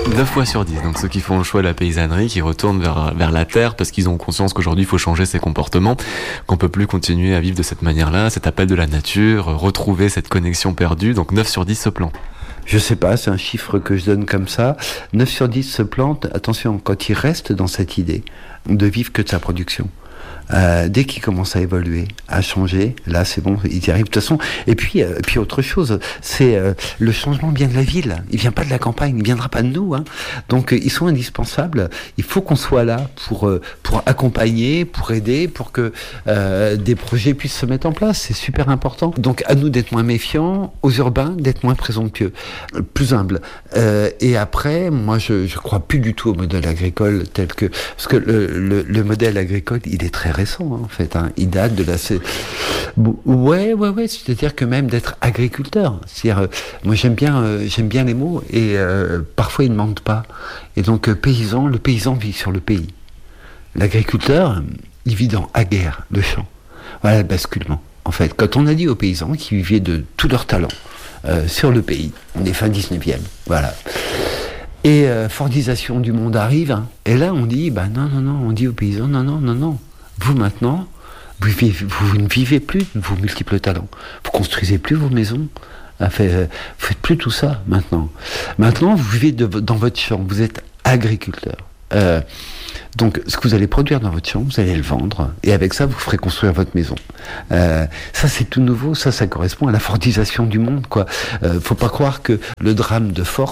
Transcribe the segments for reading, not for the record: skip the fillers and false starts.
9 fois sur 10, donc ceux qui font le choix de la paysannerie, qui retournent vers la terre parce qu'ils ont conscience qu'aujourd'hui il faut changer ses comportements, qu'on peut plus continuer à vivre de cette manière-là, cet appel de la nature, retrouver cette connexion perdue, donc 9 sur 10 se plantent. Je sais pas, c'est un chiffre que je donne comme ça. 9 sur 10 se plantent, attention, quand il reste dans cette idée de vivre que de sa production. Dès qu'il commence à évoluer, à changer, là c'est bon, il y arrive de toute façon. Et puis autre chose, c'est le changement vient de la ville, il vient pas de la campagne, il viendra pas de nous. Hein. Donc ils sont indispensables. Il faut qu'on soit là pour accompagner, pour aider, pour que des projets puissent se mettre en place. C'est super important. Donc à nous d'être moins méfiants, aux urbains d'être moins présomptueux, plus humbles. Et après, moi je crois plus du tout au modèle agricole tel que parce que le modèle agricole il est très récent en fait, hein. Il date de la... Ouais, c'est-à-dire que même d'être agriculteur. C'est-à-dire, moi j'aime bien les mots et parfois ils ne mentent pas. Et donc le paysan vit sur le pays. L'agriculteur, il vit dans aguerre, le champ. Voilà le basculement. En fait, quand on a dit aux paysans qu'ils vivaient de tout leur talent sur le pays, on est fin 19e, voilà. Et Fordisation du monde arrive, hein. Et là on dit, non, on dit aux paysans, non. Vous maintenant, vous ne vivez plus de vos multiples talents. Vous construisez plus vos maisons. Vous faites plus tout ça maintenant. Maintenant, vous vivez dans votre champ. Vous êtes agriculteur. Donc, ce que vous allez produire dans votre champ, vous allez le vendre, et avec ça, vous ferez construire votre maison. Ça, c'est tout nouveau. Ça correspond à la Fordisation du monde, quoi. Faut pas croire que le drame de Ford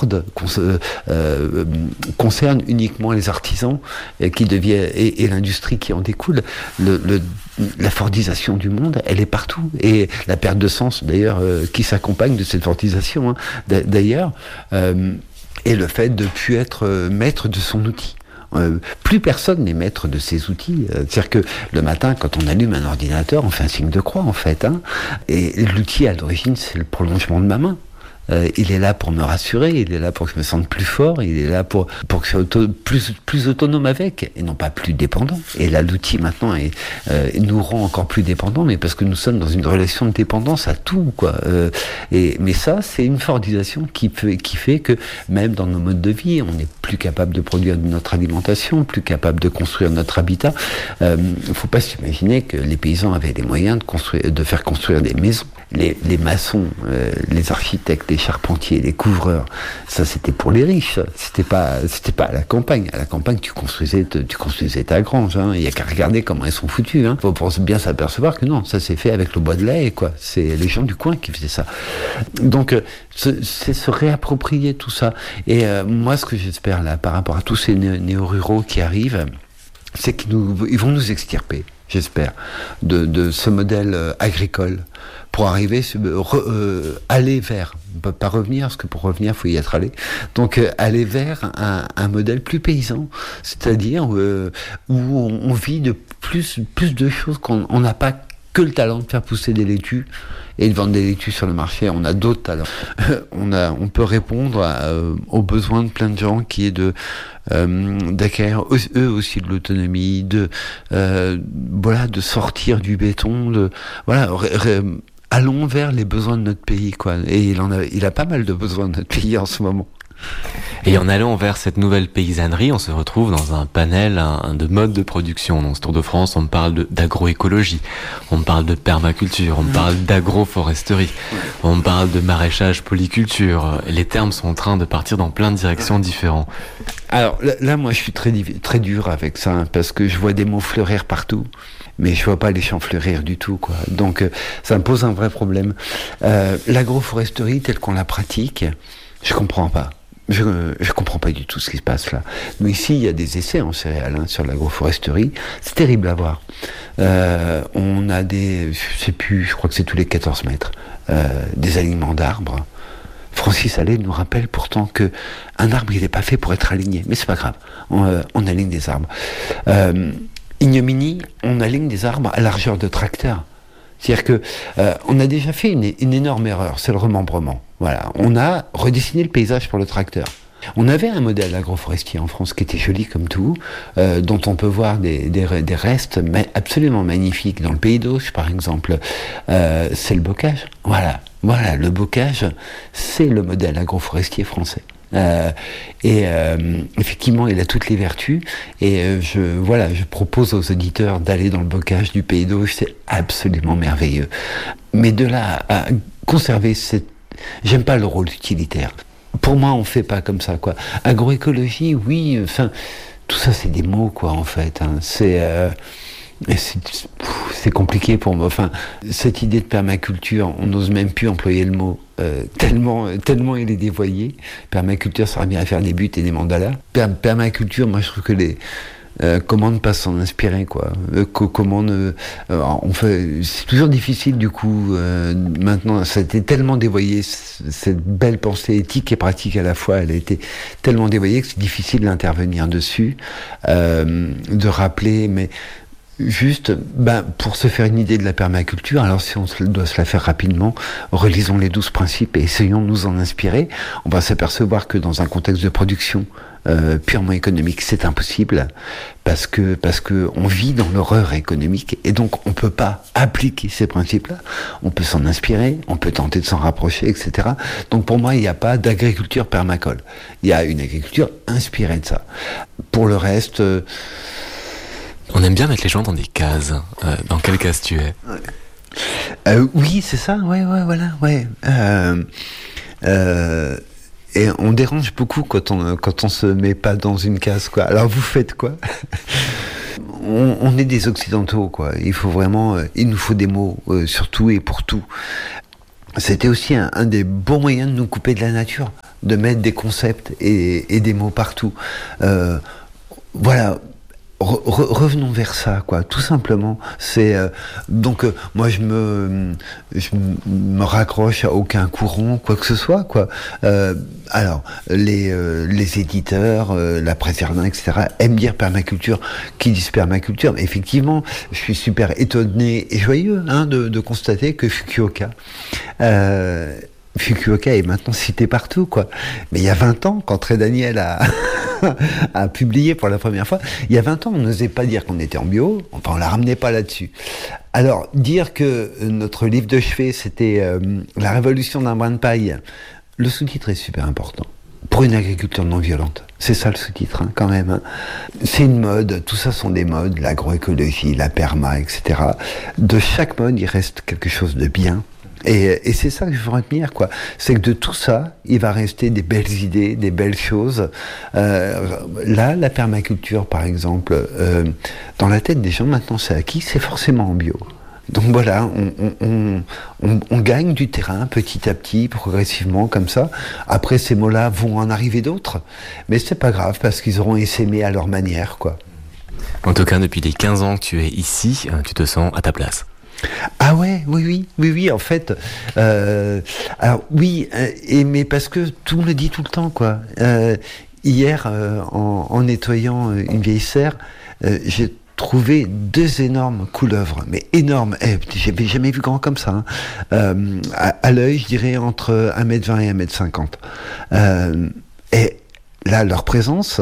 concerne uniquement les artisans et l'industrie qui en découle. La Fordisation du monde, elle est partout, et la perte de sens, d'ailleurs, qui s'accompagne de cette Fordisation, hein, d'ailleurs, et le fait de ne plus être maître de son outil. Plus personne n'est maître de ses outils. C'est-à-dire que le matin, quand on allume un ordinateur, on fait un signe de croix, en fait. Hein, et l'outil, à l'origine, c'est le prolongement de ma main. Il est là pour me rassurer, il est là pour que je me sente plus fort, il est là pour que je sois plus autonome avec, et non pas plus dépendant. Et là, l'outil, maintenant, nous rend encore plus dépendants, mais parce que nous sommes dans une relation de dépendance à tout, quoi. Mais ça, c'est une Fordisation qui fait que, même dans nos modes de vie, on n'est plus capable de produire notre alimentation, plus capable de construire notre habitat. Faut pas s'imaginer que les paysans avaient les moyens de faire construire des maisons. Les maçons, les architectes, les charpentiers, les couvreurs, ça c'était pour les riches. C'était pas à la campagne. À la campagne, tu construisais ta grange. Hein. Il y a qu'à regarder comment elles sont foutues. Hein. Faut bien s'apercevoir que non, ça s'est fait avec le bois de lait, quoi. C'est les gens du coin qui faisaient ça. Donc c'est se réapproprier tout ça. Et moi, ce que j'espère là, par rapport à tous ces néo-ruraux qui arrivent, c'est qu'ils vont nous extirper. J'espère, de ce modèle agricole, pour arriver, aller vers, pas revenir, parce que pour revenir, il faut y être allé, donc aller vers un modèle plus paysan, c'est-à-dire où on vit de plus de choses, qu'on n'a pas que le talent de faire pousser des laitues et de vendre des laitues sur le marché. On a d'autres talents. On peut répondre aux besoins de plein de gens, qui est d'acquérir eux aussi de l'autonomie, de sortir du béton, allons vers les besoins de notre pays, quoi. Et il a pas mal de besoins de notre pays en ce moment. Et en allant vers cette nouvelle paysannerie, on se retrouve dans un panel de modes de production. Dans ce Tour de France, on parle d'agroécologie, on parle de permaculture, on parle d'agroforesterie, on parle de maraîchage, polyculture. Les termes sont en train de partir dans plein de directions différentes. Alors là, moi, je suis très dur avec ça, hein, parce que je vois des mots fleurir partout, mais je vois pas les champs fleurir du tout, quoi. Donc, ça me pose un vrai problème. L'agroforesterie, telle qu'on la pratique, je comprends pas. Je comprends pas du tout ce qui se passe là. Mais ici, il y a des essais en céréales, hein, sur l'agroforesterie. C'est terrible à voir. On a je crois que c'est tous les 14 mètres, des alignements d'arbres. Francis Allais nous rappelle pourtant que un arbre, il n'est pas fait pour être aligné. Mais c'est pas grave. On aligne des arbres. Ignominie, on aligne des arbres à largeur de tracteur. C'est-à-dire que on a déjà fait une énorme erreur, c'est le remembrement. Voilà, on a redessiné le paysage pour le tracteur. On avait un modèle agroforestier en France qui était joli comme tout, dont on peut voir des restes absolument magnifiques dans le Pays d'Auch, par exemple. C'est le bocage. Voilà, le bocage, c'est le modèle agroforestier français. Effectivement, il a toutes les vertus. Et je propose aux auditeurs d'aller dans le bocage du Pays d'Auge, c'est absolument merveilleux. Mais de là à conserver j'aime pas le rôle utilitaire. Pour moi, on fait pas comme ça, quoi. Agroécologie, oui, enfin, tout ça, c'est des mots, quoi, en fait. Hein. C'est compliqué pour moi. Enfin, cette idée de permaculture, on n'ose même plus employer le mot, tellement il est dévoyé. Permaculture, ça revient à faire des buts et des mandalas. Permaculture, moi, je trouve que comment ne pas s'en inspirer, quoi. C'est toujours difficile, du coup, maintenant, ça a été tellement dévoyé, cette belle pensée éthique et pratique à la fois, elle a été tellement dévoyée que c'est difficile d'intervenir dessus, de rappeler, mais juste, pour se faire une idée de la permaculture, alors si on doit se la faire rapidement, relisons les 12 principes et essayons de nous en inspirer. On va s'apercevoir que dans un contexte de production purement économique, c'est impossible parce que on vit dans l'horreur économique et donc on peut pas appliquer ces principes-là. On peut s'en inspirer, on peut tenter de s'en rapprocher, etc. Donc pour moi, il n'y a pas d'agriculture permacole. Il y a une agriculture inspirée de ça. Pour le reste, on aime bien mettre les gens dans des cases. Dans quelle case tu es ? Oui, c'est ça. Ouais, voilà. Ouais. Et on dérange beaucoup quand on se met pas dans une case, quoi. Alors vous faites quoi ? On est des Occidentaux, quoi. Il nous faut des mots sur tout et pour tout. C'était aussi un des bons moyens de nous couper de la nature, de mettre des concepts et des mots partout. Voilà. Revenons vers ça, quoi. Tout simplement. Moi, je me raccroche à aucun courant, quoi que ce soit, quoi. Alors, les éditeurs, la presse Jardin, etc., aiment dire permaculture, qui disent permaculture. Mais effectivement, je suis super étonné et joyeux, de constater que Fukuoka est maintenant cité partout, quoi. Mais il y a 20 ans, quand Très Daniel a publié pour la première fois, il y a 20 ans, on n'osait pas dire qu'on était en bio, enfin, on la ramenait pas là-dessus. Alors, dire que notre livre de chevet, c'était La révolution d'un brin de paille, le sous-titre est super important. Pour une agriculture non violente. C'est ça le sous-titre, quand même. C'est une mode, tout ça sont des modes, l'agroécologie, la perma, etc. De chaque mode, il reste quelque chose de bien. Et c'est ça que je veux retenir, quoi. C'est que de tout ça, il va rester des belles idées, des belles choses. Là, la permaculture, par exemple, dans la tête des gens, maintenant, c'est acquis, c'est forcément en bio. Donc voilà, on gagne du terrain petit à petit, progressivement, comme ça. Après, ces mots-là vont en arriver d'autres, mais c'est pas grave, parce qu'ils auront essaimé à leur manière, quoi. En tout cas, depuis les 15 ans que tu es ici, tu te sens à ta place. Ah ouais, oui, en fait. Alors oui, mais parce que tout me le dit tout le temps, quoi. Hier, en nettoyant une vieille serre, j'ai trouvé 2 énormes couleuvres, mais énormes. J'avais jamais vu grand comme ça. À l'œil, je dirais entre 1m20 et 1m50. Et là, leur présence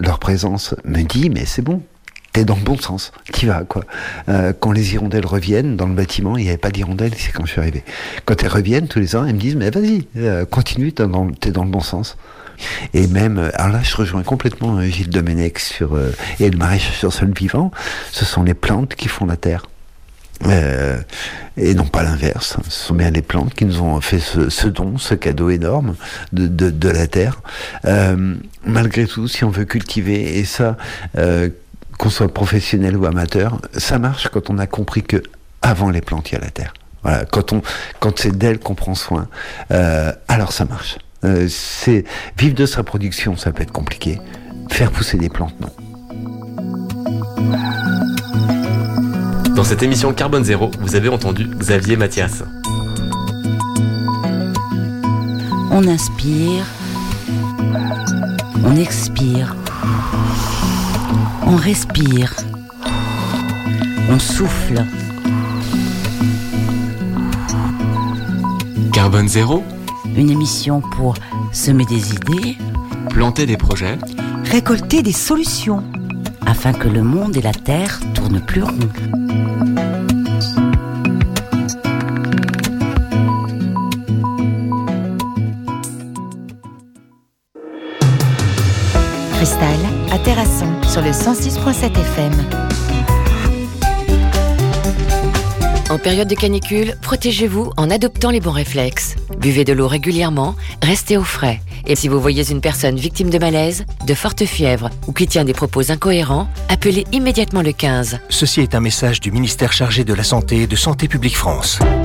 me dit, mais c'est bon. T'es dans le bon sens, t'y vas, quoi. Quand les hirondelles reviennent dans le bâtiment, il n'y avait pas d'hirondelles, c'est quand je suis arrivé. Quand elles reviennent tous les ans, elles me disent, mais vas-y, continue, t'es dans le bon sens. Et même, alors là, je rejoins complètement Gilles Domenech et le maraîchage sur sol vivant. Ce sont les plantes qui font la terre. Et non pas l'inverse. Ce sont bien les plantes qui nous ont fait ce don, ce cadeau énorme de la terre. Malgré tout, si on veut cultiver, et ça, qu'on soit professionnel ou amateur, ça marche quand on a compris que avant les plantes, il y a la terre. Voilà, quand c'est d'elle qu'on prend soin, alors ça marche. C'est vivre de sa production, ça peut être compliqué. Faire pousser des plantes, non. Dans cette émission Carbone Zéro, vous avez entendu Xavier Mathias. On inspire, on expire, on respire, on souffle. Carbone Zéro, une émission pour semer des idées, planter des projets, récolter des solutions, afin que le monde et la terre tournent plus rond. Cristal, à Terrasson, sur le 106.7 FM. En période de canicule, protégez-vous en adoptant les bons réflexes. Buvez de l'eau régulièrement, restez au frais. Et si vous voyez une personne victime de malaise, de forte fièvre ou qui tient des propos incohérents, appelez immédiatement le 15. Ceci est un message du ministère chargé de la Santé et de Santé publique France.